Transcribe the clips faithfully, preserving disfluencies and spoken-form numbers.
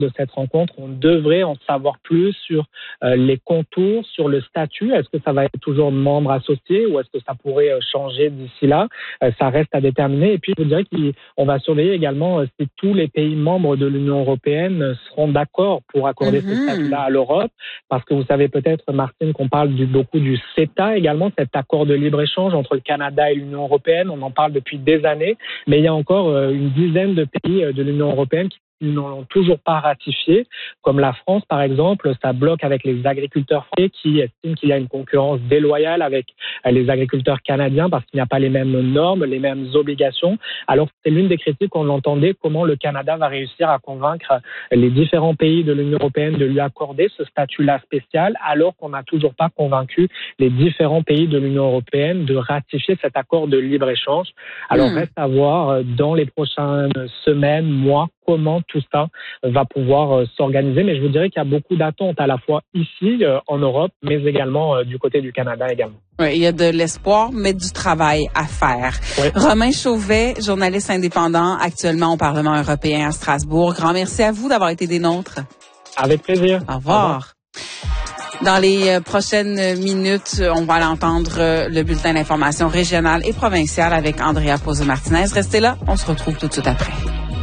de cette rencontre, on devrait en savoir plus sur euh, les contours, sur le statut. Est-ce que ça va être toujours membre associé ou est-ce que ça pourrait euh, changer d'ici là? Euh, ça reste à déterminer. Et puis, je dirais qu'on va surveiller également euh, si tous les pays membres de l'Union européenne euh, seront d'accord pour accorder mm-hmm. ce statut-là à l'Europe. Parce que vous savez peut-être, Martine, qu'on parle du, beaucoup du CETA également, cet accord de libre-échange entre le Canada et l'Union européenne. On en parle depuis des années, mais il y a encore euh, une dizaine de pays euh, de l'Union européenne qui n'ont toujours pas ratifié, comme la France par exemple. Ça bloque avec les agriculteurs français qui estiment qu'il y a une concurrence déloyale avec les agriculteurs canadiens parce qu'il n'y a pas les mêmes normes, les mêmes obligations. Alors c'est l'une des critiques qu'on entendait, comment le Canada va réussir à convaincre les différents pays de l'Union européenne de lui accorder ce statut-là spécial, alors qu'on n'a toujours pas convaincu les différents pays de l'Union européenne de ratifier cet accord de libre-échange. Alors mmh. reste à voir dans les prochaines semaines, mois, comment tout ça va pouvoir euh, s'organiser. Mais je vous dirais qu'il y a beaucoup d'attentes à la fois ici, euh, en Europe, mais également euh, du côté du Canada également. Oui, il y a de l'espoir, mais du travail à faire. Oui. Romain Chauvet, journaliste indépendant, actuellement au Parlement européen à Strasbourg. Grand merci à vous d'avoir été des nôtres. Avec plaisir. Au revoir. Au revoir. Dans les prochaines minutes, on va l'entendre le bulletin d'information régionale et provinciale avec Andrea Pozzo-Martinez. Restez là, on se retrouve tout de suite après.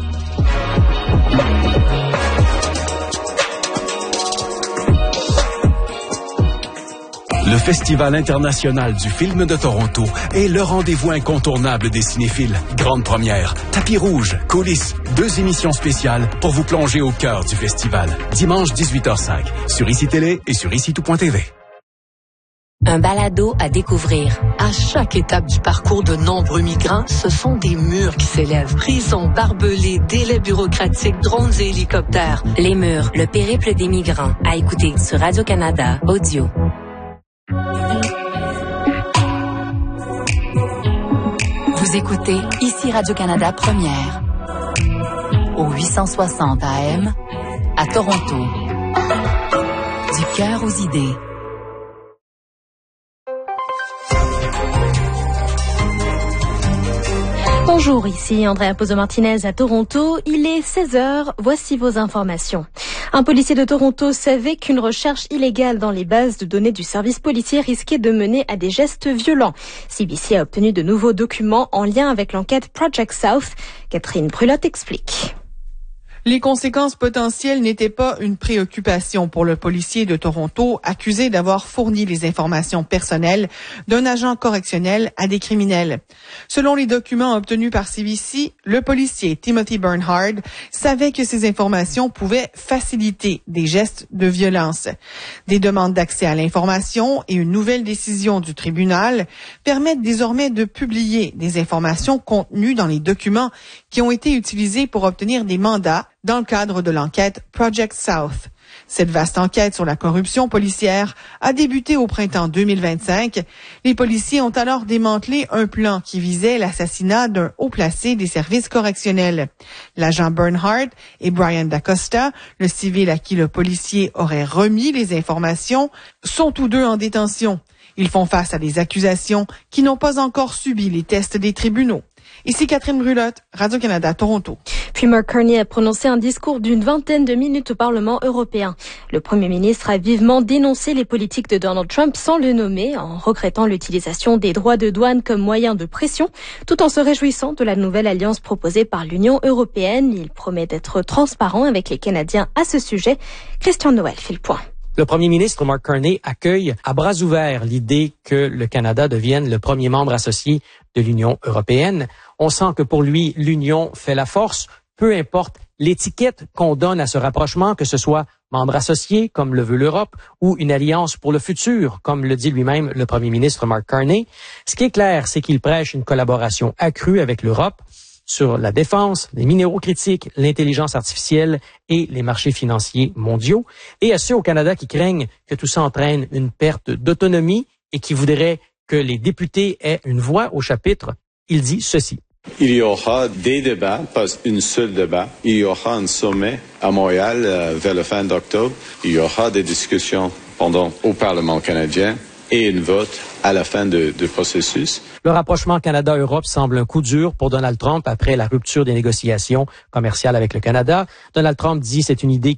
Le Festival international du film de Toronto est le rendez-vous incontournable des cinéphiles. Grande première, tapis rouge, coulisses, deux émissions spéciales pour vous plonger au cœur du festival. Dimanche dix-huit heures cinq, sur Ici Télé et sur ici tout point t v. Un balado à découvrir. À chaque étape du parcours de nombreux migrants, ce sont des murs qui s'élèvent. Prisons, barbelés, délais bureaucratiques, drones et hélicoptères. Les murs, le périple des migrants. À écouter sur Radio-Canada Audio. Vous écoutez Ici Radio-Canada Première au huit cent soixante A M à Toronto. Du cœur aux idées. Bonjour, ici Andrea Pozzo-Martinez à Toronto. Il est seize heures, voici vos informations. Un policier de Toronto savait qu'une recherche illégale dans les bases de données du service policier risquait de mener à des gestes violents. C B C a obtenu de nouveaux documents en lien avec l'enquête Project South. Catherine Brulotte explique. Les conséquences potentielles n'étaient pas une préoccupation pour le policier de Toronto accusé d'avoir fourni les informations personnelles d'un agent correctionnel à des criminels. Selon les documents obtenus par C B C, le policier Timothy Bernhard savait que ces informations pouvaient faciliter des gestes de violence. Des demandes d'accès à l'information et une nouvelle décision du tribunal permettent désormais de publier des informations contenues dans les documents qui ont été utilisés pour obtenir des mandats dans le cadre de l'enquête Project South. Cette vaste enquête sur la corruption policière a débuté au printemps deux mille vingt-cinq. Les policiers ont alors démantelé un plan qui visait l'assassinat d'un haut placé des services correctionnels. L'agent Bernhard et Brian DaCosta, le civil à qui le policier aurait remis les informations, sont tous deux en détention. Ils font face à des accusations qui n'ont pas encore subi les tests des tribunaux. Ici Catherine Brulotte, Radio-Canada, Toronto. Puis Mark Carney a prononcé un discours d'une vingtaine de minutes au Parlement européen. Le Premier ministre a vivement dénoncé les politiques de Donald Trump sans le nommer, en regrettant l'utilisation des droits de douane comme moyen de pression, tout en se réjouissant de la nouvelle alliance proposée par l'Union européenne. Il promet d'être transparent avec les Canadiens à ce sujet. Christian Noël fait le point. Le premier ministre Mark Carney accueille à bras ouverts l'idée que le Canada devienne le premier membre associé de l'Union européenne. On sent que pour lui, l'Union fait la force, peu importe l'étiquette qu'on donne à ce rapprochement, que ce soit membre associé, comme le veut l'Europe, ou une alliance pour le futur, comme le dit lui-même le premier ministre Mark Carney. Ce qui est clair, c'est qu'il prêche une collaboration accrue avec l'Europe sur la défense, les minéraux critiques, l'intelligence artificielle et les marchés financiers mondiaux, et à ceux au Canada qui craignent que tout ça entraîne une perte d'autonomie et qui voudraient que les députés aient une voix au chapitre, il dit ceci. Il y aura des débats, pas un seul débat. Il y aura un sommet à Montréal euh, vers la fin d'octobre. Il y aura des discussions pendant au Parlement canadien et une vote à la fin du processus. Le rapprochement Canada-Europe semble un coup dur pour Donald Trump après la rupture des négociations commerciales avec le Canada. Donald Trump dit que c'est une idée